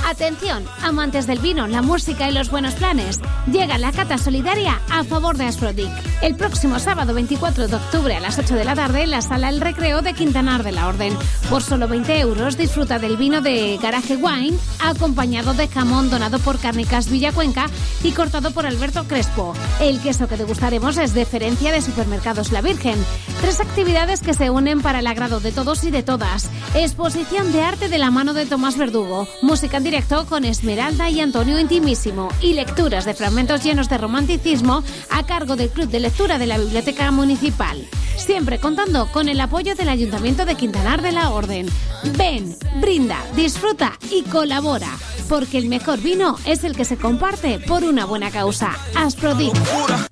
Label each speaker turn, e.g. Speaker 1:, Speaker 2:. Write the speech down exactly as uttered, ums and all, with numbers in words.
Speaker 1: Atención, amantes del vino, la música y los buenos planes. Llega la cata solidaria a favor de Asprodic. El próximo sábado veinticuatro de octubre a las ocho de la tarde en la Sala El Recreo de Quintanar de la Orden. Por solo veinte euros disfruta del vino de Garage Wine, acompañado de jamón donado por Cárnicas Villacuenca y cortado por Alberto Crespo. El queso que degustaremos es de Ferencia de Supermercados La Virgen. Tres actividades que se unen para el agrado de todos y de todas. Exposición de arte de la mano de Tomás Verdugo. Música en directo con Esmeralda y Antonio Intimísimo. Y lecturas de fragmentos llenos de romanticismo a cargo del Club de Lectura de la Biblioteca Municipal. Siempre contando con el apoyo del Ayuntamiento de Quintanar de la Orden. Ven, brinda, disfruta y colabora. Porque el mejor vino es el que se comparte por una buena causa. Asprodic.